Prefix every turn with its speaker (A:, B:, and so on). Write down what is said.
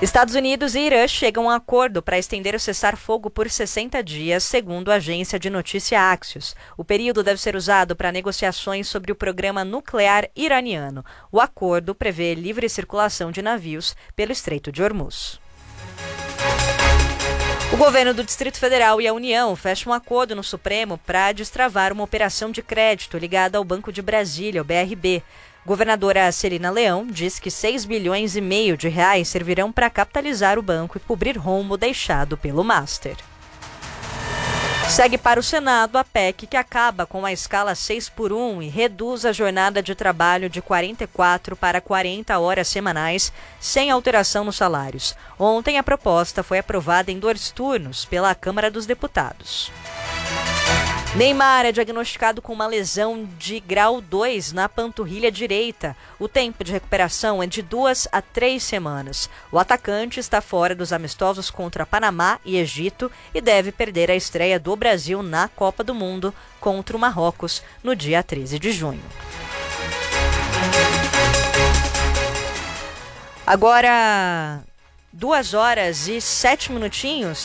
A: Estados Unidos e Irã chegam a um acordo para estender o cessar-fogo por 60 dias, segundo a agência de notícia Axios. O período deve ser usado para negociações sobre o programa nuclear iraniano. O acordo prevê livre circulação de navios pelo Estreito de Hormuz. O governo do Distrito Federal e a União fecham um acordo no Supremo para destravar uma operação de crédito ligada ao Banco de Brasília, o BRB. Governadora Celina Leão diz que 6,5 bilhões de reais servirão para capitalizar o banco e cobrir rombo deixado pelo Master. Segue para o Senado a PEC que acaba com a escala 6x1 e reduz a jornada de trabalho de 44 para 40 horas semanais, sem alteração nos salários. Ontem a proposta foi aprovada em 2 turnos pela Câmara dos Deputados. Neymar é diagnosticado com uma lesão de grau 2 na panturrilha direita. O tempo de recuperação é de 2 a 3 semanas. O atacante está fora dos amistosos contra Panamá e Egito e deve perder a estreia do Brasil na Copa do Mundo contra o Marrocos no dia 13 de junho. Agora, 2 horas e 7 minutinhos.